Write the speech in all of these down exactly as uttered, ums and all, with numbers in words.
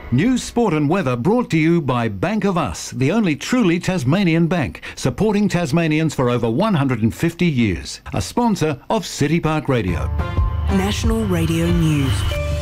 News, sport and weather brought to you by Bank of Us, the only truly Tasmanian bank, supporting Tasmanians for over one hundred fifty years. A sponsor of City Park Radio. National Radio News.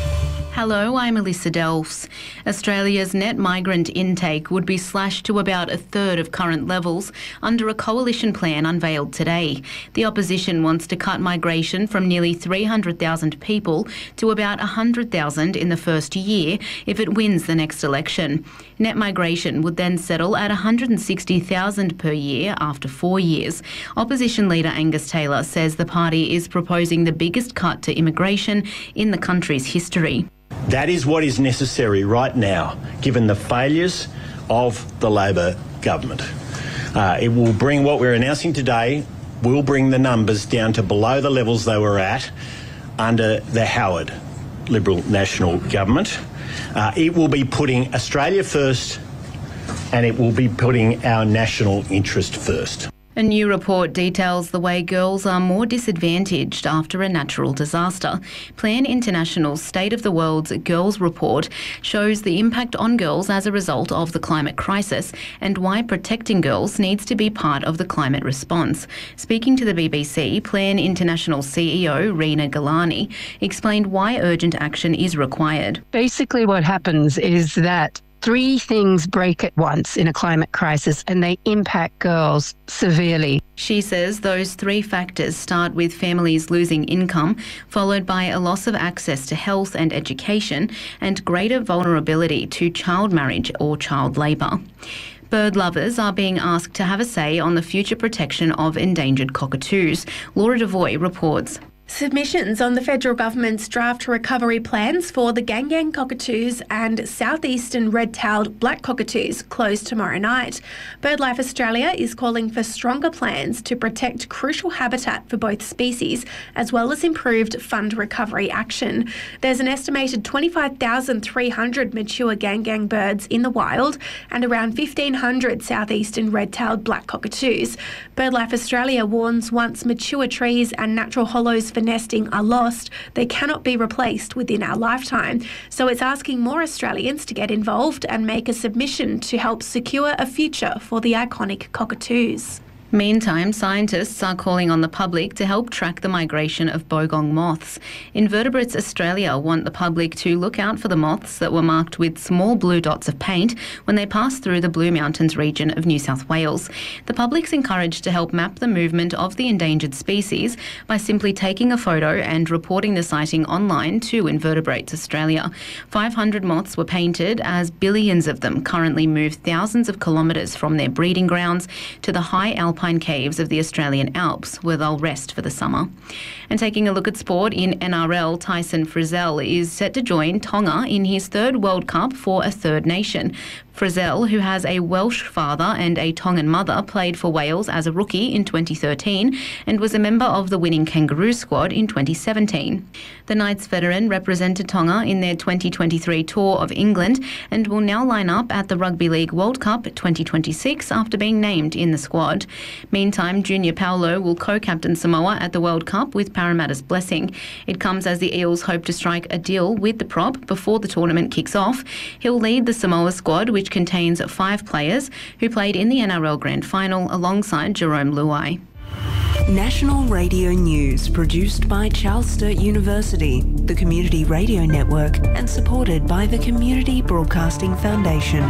Hello, I'm Alyssa Delfs. Australia's net migrant intake would be slashed to about a third of current levels under a coalition plan unveiled today. The opposition wants to cut migration from nearly three hundred thousand people to about one hundred thousand in the first year if it wins the next election. Net migration would then settle at one hundred sixty thousand per year after four years. Opposition leader Angus Taylor says the party is proposing the biggest cut to immigration in the country's history. That is what is necessary right now, given the failures of the Labor government. Uh, it will bring what we're announcing today, will bring the numbers down to below the levels they were at under the Howard Liberal National Government. Uh, it will be putting Australia first, and it will be putting our national interest first. A new report details the way girls are more disadvantaged after a natural disaster. Plan International's State of the World's Girls Report shows the impact on girls as a result of the climate crisis and why protecting girls needs to be part of the climate response. Speaking to the B B C, Plan International C E O Rina Galani explained why urgent action is required. Basically what happens is that three things break at once in a climate crisis and they impact girls severely. She says those three factors start with families losing income, followed by a loss of access to health and education, and greater vulnerability to child marriage or child labour. Bird lovers are being asked to have a say on the future protection of endangered cockatoos. Laura Devoy reports. Submissions on the federal government's draft recovery plans for the Gangang cockatoos and southeastern red-tailed black cockatoos close tomorrow night. BirdLife Australia is calling for stronger plans to protect crucial habitat for both species, as well as improved fund recovery action. There's an estimated twenty-five thousand three hundred mature Gangang birds in the wild and around fifteen hundred southeastern red-tailed black cockatoos. BirdLife Australia warns once mature trees and natural hollows for nesting are lost, they cannot be replaced within our lifetime. So it's asking more Australians to get involved and make a submission to help secure a future for the iconic cockatoos. Meantime, scientists are calling on the public to help track the migration of bogong moths. Invertebrates Australia want the public to look out for the moths that were marked with small blue dots of paint when they passed through the Blue Mountains region of New South Wales. The public's encouraged to help map the movement of the endangered species by simply taking a photo and reporting the sighting online to Invertebrates Australia. five hundred moths were painted as billions of them currently move thousands of kilometres from their breeding grounds to the high alpine Alpine caves of the Australian Alps, where they'll rest for the summer. And taking a look at sport, in N R L, Tyson Frizzell is set to join Tonga in his third World Cup for a third nation. Frizzell, who has a Welsh father and a Tongan mother, played for Wales as a rookie in twenty thirteen and was a member of the winning Kangaroo squad in twenty seventeen. The Knights veteran represented Tonga in their twenty twenty-three tour of England and will now line up at the Rugby League World Cup twenty twenty-six after being named in the squad. Meantime, Junior Paulo will co-captain Samoa at the World Cup with Parramatta's blessing. It comes as the Eels hope to strike a deal with the prop before the tournament kicks off. He'll lead the Samoa squad, which contains five players who played in the N R L Grand Final alongside Jerome Luai. National Radio News, produced by Charles Sturt University, the Community Radio Network, and supported by the Community Broadcasting Foundation.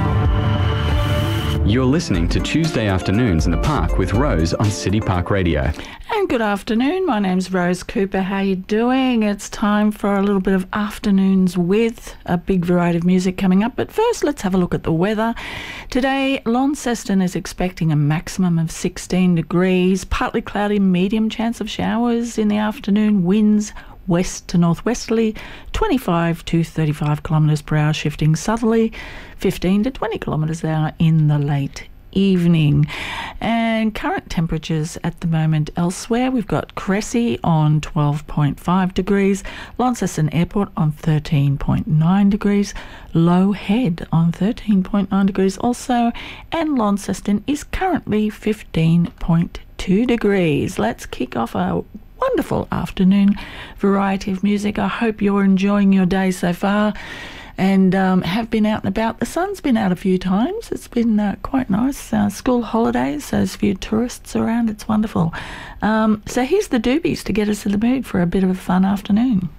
You're listening to Tuesday Afternoons in the Park with Rose on City Park Radio. And good afternoon, my name's Rose Cooper. How you doing? It's time for a little bit of Afternoons with a big variety of music coming up. But first, let's have a look at the weather. Today, Launceston is expecting a maximum of sixteen degrees, partly cloudy, medium chance of showers in the afternoon, winds west to northwesterly, twenty-five to thirty-five kilometres per hour, shifting southerly, fifteen to twenty kilometres per hour in the late evening. And current temperatures at the moment elsewhere, we've got Cressy on twelve point five degrees, Launceston Airport on thirteen point nine degrees, Low Head on thirteen point nine degrees also, and Launceston is currently fifteen point two degrees. Let's kick off a wonderful afternoon variety of music. I hope you're enjoying your day so far. and um, have been out and about. The sun's been out a few times. It's been uh, quite nice. Uh, school holidays, there's a few tourists around. It's wonderful. Um, so here's the Doobies to get us in the mood for a bit of a fun afternoon.